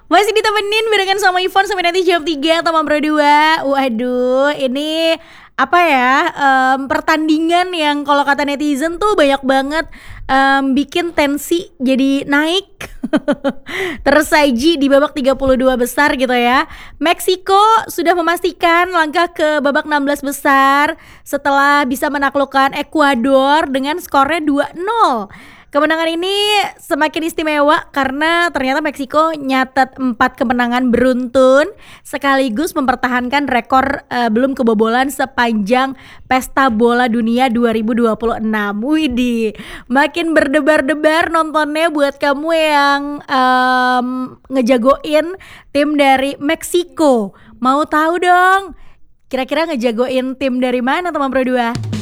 Masih ditemenin barengan sama Ivon sampai nanti jam 3 teman Bro 2. Waduh, ini apa ya, pertandingan yang kalau kata netizen tuh banyak banget bikin tensi jadi naik. Tersaji di babak 32 besar gitu ya. Meksiko sudah memastikan langkah ke babak 16 besar setelah bisa menaklukkan Ekuador dengan skornya 2-0. Kemenangan ini semakin istimewa karena ternyata Meksiko nyatet 4 kemenangan beruntun sekaligus mempertahankan rekor belum kebobolan sepanjang Pesta Bola Dunia 2026. Widih, makin berdebar-debar nontonnya buat kamu yang ngejagoin tim dari Meksiko. Mau tahu dong, kira-kira ngejagoin tim dari mana teman Bro 2?